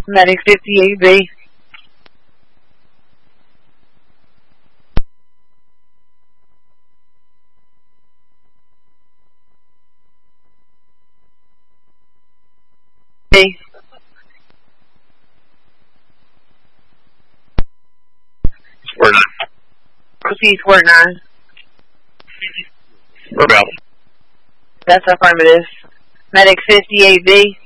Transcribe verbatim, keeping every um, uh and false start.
Medic fifty-eight B. B. Square nine. Proceed, square nine. Rebel. That's affirmative. Medic fifty-eight B.